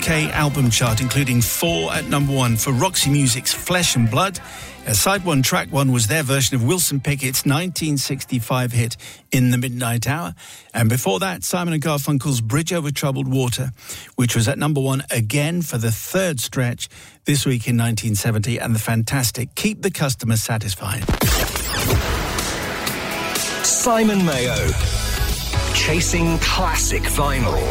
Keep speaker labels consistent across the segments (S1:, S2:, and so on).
S1: UK album chart, including 4 at number 1 for Roxy Music's Flesh and Blood. Side 1, track 1 was their version of Wilson Pickett's 1965 hit In the Midnight Hour. And before that, Simon & Garfunkel's Bridge Over Troubled Water, which was at number 1 again for the 3rd stretch this week in 1970, and the fantastic Keep the Customer Satisfied.
S2: Simon Mayo, chasing classic vinyl.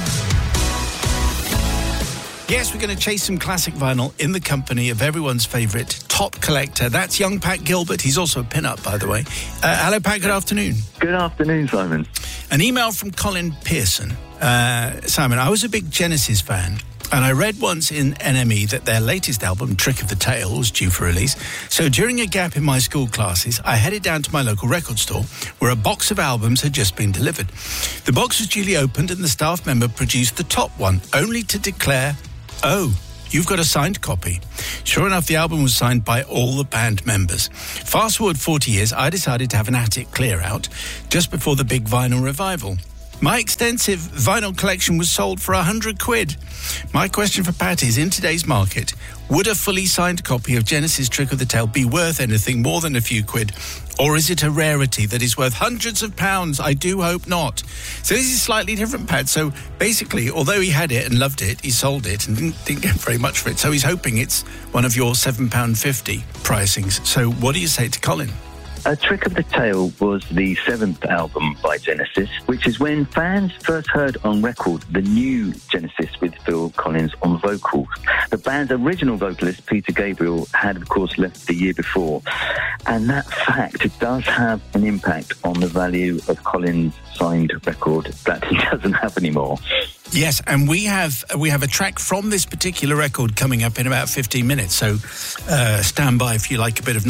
S1: Yes, we're going to chase some classic vinyl in the company of everyone's favourite top collector. That's young Pat Gilbert. He's also a pin-up, by the way. Hello, Pat. Good afternoon.
S3: Good afternoon, Simon.
S1: An email from Colin Pearson. Simon, I was a big Genesis fan, and I read once in NME that their latest album, Trick of the Tail, was due for release. So during a gap in my school classes, I headed down to my local record store where a box of albums had just been delivered. The box was duly opened and the staff member produced the top one, only to declare, "Oh, you've got a signed copy." Sure enough, the album was signed by all the band members. Fast forward 40 years, I decided to have an attic clear out just before the big vinyl revival. My extensive vinyl collection was sold for £100. My question for Pat is, in today's market, would a fully signed copy of Genesis' Trick of the Tail be worth anything more than a few quid? Or is it a rarity that is worth hundreds of pounds? I do hope not. So this is slightly different, Pat. So basically, although he had it and loved it, he sold it and didn't get very much for it. So he's hoping it's one of your £7.50 pricings. So what do you say to Colin?
S3: A Trick of the Tail was the 7th album by Genesis, which is when fans first heard on record the new Genesis with Phil Collins on vocals. The band's original vocalist, Peter Gabriel, had, of course, left the year before. And that fact does have an impact on the value of Collins' signed record that he doesn't have anymore.
S1: Yes, and we have a track from this particular record coming up in about 15 minutes, so stand by if you like a bit of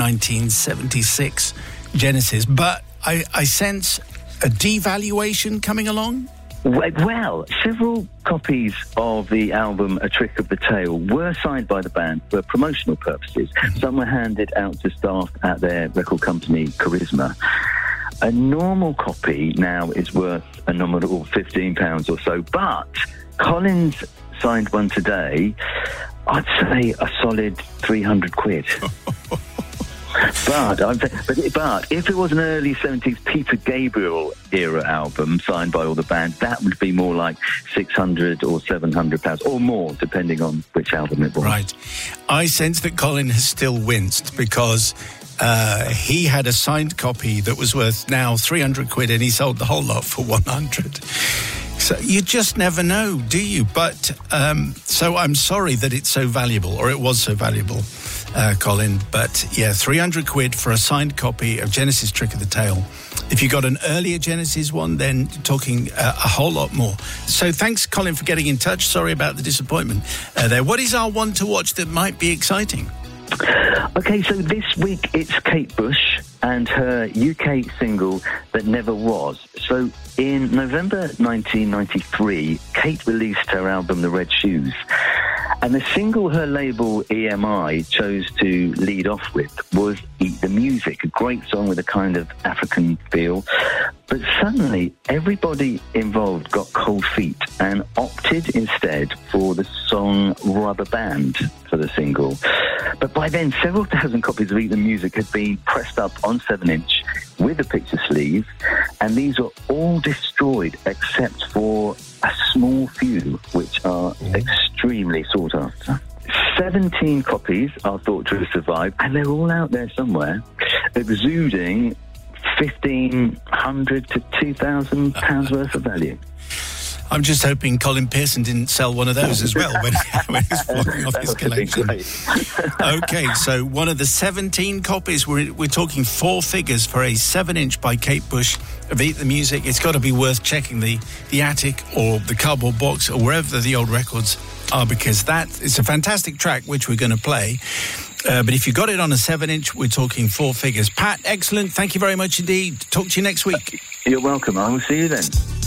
S1: 1976 Genesis. But I sense a devaluation coming along?
S3: Well, several copies of the album A Trick of the Tail were signed by the band for promotional purposes. Some were handed out to staff at their record company, Charisma. A normal copy now is worth a nominal £15 or so, but Collins signed one today, I'd say a solid £300. But if it was an early 70s Peter Gabriel era album signed by all the band, that would be more like £600 or £700 or more, depending on which album it was.
S1: Right. I sense that Colin has still winced because he had a signed copy that was worth now £300 and he sold the whole lot for £100. So you just never know, do you? But so I'm sorry that it's so valuable, or it was so valuable, Colin. But yeah, £300 for a signed copy of Genesis' Trick of the Tail. If you got an earlier Genesis one, then you're talking a whole lot more. So thanks, Colin, for getting in touch. Sorry about the disappointment there. What is our one to watch that might be exciting?
S3: Okay, so this week it's Kate Bush and her UK single That Never Was. So in November 1993, Kate released her album The Red Shoes. And the single her label EMI chose to lead off with was Eat the Music, a great song with a kind of African feel. But suddenly, everybody involved got cold feet and opted instead for the song Rubber Band for the single. But by then, several thousand copies of Eat the Music had been pressed up on 7-inch with a picture sleeve, and these were all destroyed except for a small few, which are extremely sought after. 17 copies are thought to have survived, and they're all out there somewhere, exuding £1,500 to £2,000 worth of value.
S1: I'm just hoping Colin Pearson didn't sell one of those as well when he's flying off his collection. Okay, so one of the 17 copies, we're talking 4 figures for a 7-inch by Kate Bush of Eat the Music. It's got to be worth checking the attic or the cardboard box or wherever the old records are, because that is a fantastic track which we're going to play. But if you got it on a 7-inch, we're talking 4 figures. Pat, excellent. Thank you very much indeed. Talk to you next week.
S3: You're welcome. I will see you then.